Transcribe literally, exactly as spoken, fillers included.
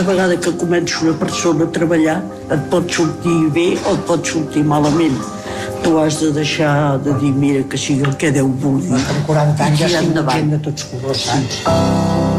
cada vegada que comença una persona a treballar et pot sortir bé o et pot sortir malament. Tu has de deixar de dir, mira, que sigui el que Déu vulgui. Amb quaranta anys ja estic gent de tots colors, saps?